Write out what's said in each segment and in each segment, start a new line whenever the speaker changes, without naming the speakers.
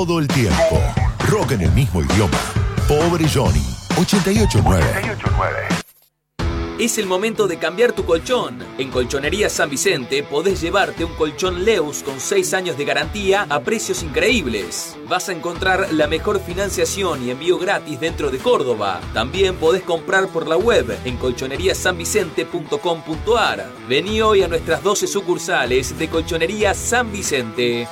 todo el tiempo. Rock en el mismo idioma. Pobre Johnny. 88.9.
Es el momento de cambiar tu colchón. En Colchonería San Vicente podés llevarte un colchón Leus con 6 años de garantía a precios increíbles. Vas a encontrar la mejor financiación y envío gratis dentro de Córdoba. También podés comprar por la web en colchoneriasanvicente.com.ar. Vení hoy a nuestras 12 sucursales de Colchonería San Vicente.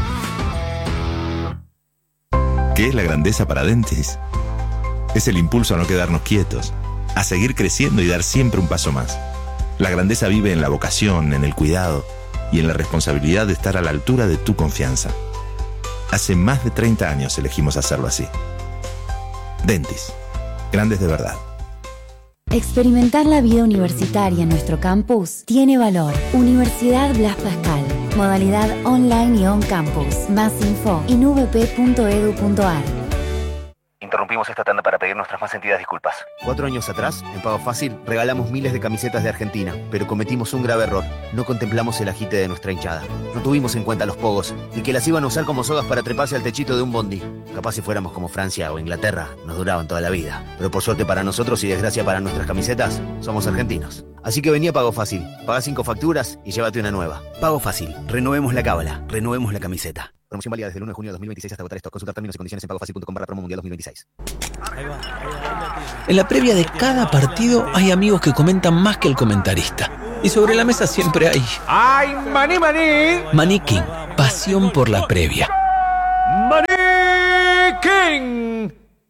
¿Qué es la grandeza para Dentis? Es el impulso a no quedarnos quietos, a seguir creciendo y dar siempre un paso más. La grandeza vive en la vocación, en el cuidado y en la responsabilidad de estar a la altura de tu confianza. Hace más de 30 años elegimos hacerlo así. Dentis, grandes de verdad.
Experimentar la vida universitaria en nuestro campus tiene valor. Universidad Blas Pascal. Modalidad online y on campus. Más info en uvp.edu.ar.
Interrumpimos esta tanda para pedir nuestras más sentidas disculpas. 4 años atrás, en Pago Fácil, regalamos miles de camisetas de Argentina, pero cometimos un grave error. No contemplamos el agite de nuestra hinchada. No tuvimos en cuenta los pogos y que las iban a usar como sogas para treparse al techito de un bondi. Capaz si fuéramos como Francia o Inglaterra, nos duraban toda la vida. Pero por suerte para nosotros y desgracia para nuestras camisetas, somos argentinos. Así que vení a Pago Fácil, pagá 5 facturas y llévate una nueva. Pago Fácil, renovemos la cábala, renovemos la camiseta. Promoción válida desde el 1 de junio de 2026 hasta agotar stock. Consultar términos y condiciones en pagofacil.com/promo mundial 2026.
En la previa de cada partido hay amigos que comentan más que el comentarista. Y sobre la mesa siempre hay...
¡Ay, maní, maní!
Maní King, pasión por la previa.
¡Maní King!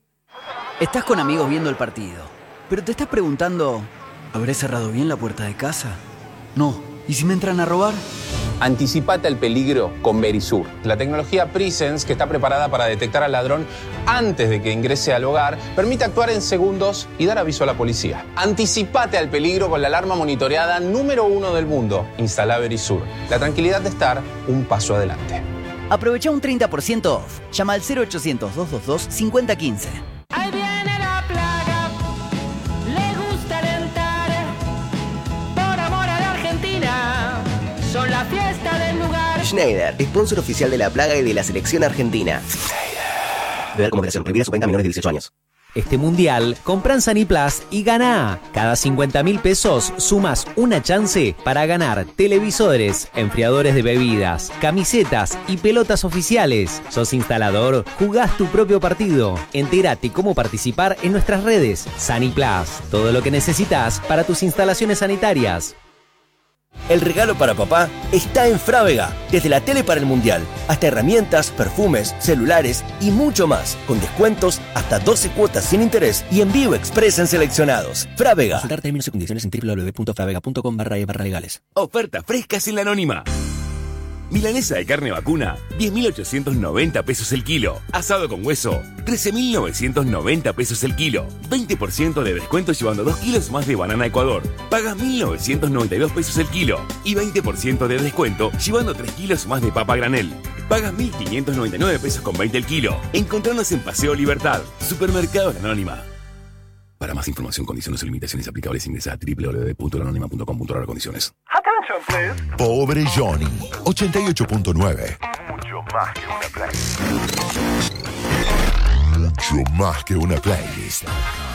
Estás con amigos viendo el partido, pero te estás preguntando, ¿habré cerrado bien la puerta de casa? No. ¿Y si me entran a robar?
Anticipate al peligro con Verisur, la tecnología Presence que está preparada para detectar al ladrón antes de que ingrese al hogar, permite actuar en segundos y dar aviso a la policía. Anticipate al peligro con la alarma monitoreada número 1 del mundo. Instala Verisur, la tranquilidad de estar un paso adelante.
Aprovecha un 30% off. Llama al 0800-222-5015.
Ahí viene la plaga, le gusta alentar, por amor a la Argentina, son la fiesta del lugar.
Schneider, sponsor oficial de la plaga y de la selección argentina. Beber como moderación, prohibida su venta a menores de 18 años.
Este mundial, compra en Saniplas y gana. Cada 50.000 pesos sumas una chance para ganar televisores, enfriadores de bebidas, camisetas y pelotas oficiales. ¿Sos instalador? Jugás tu propio partido. Entérate cómo participar en nuestras redes. Saniplas, todo lo que necesitas para tus instalaciones sanitarias.
El regalo para papá está en Frávega. Desde la tele para el mundial, hasta herramientas, perfumes, celulares y mucho más. Con descuentos hasta 12 cuotas sin interés y envío express en seleccionados. Frávega. Consultar términos y condiciones en www.fravega.com/legales.
Oferta fresca sin la anónima. Milanesa de carne vacuna, 10.890 pesos el kilo. Asado con hueso, 13.990 pesos el kilo. 20% de descuento llevando 2 kilos más de banana Ecuador. Pagas 1.992 pesos el kilo. Y 20% de descuento llevando 3 kilos más de papa granel. Pagas 1.599 pesos con 20 el kilo. Encontrarnos en Paseo Libertad, Supermercado La Anónima. Para más información, condiciones y limitaciones aplicables, ingresa a www.lanonima.com.ar condiciones.
Pobre Johnny. 88.9.
Mucho más que una playlist.
Mucho más que una playlist.